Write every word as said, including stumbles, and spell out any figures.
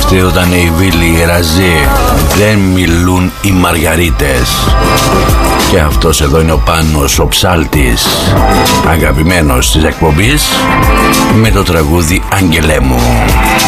στείλονταν οι Βίλοι Εραζοί. Δεν μιλούν οι Μαργαρίτες. Και αυτός εδώ είναι ο Πάνος, ο ψάλτης, αγαπημένος της εκπομπής, με το τραγούδι «Άγγελέ μου».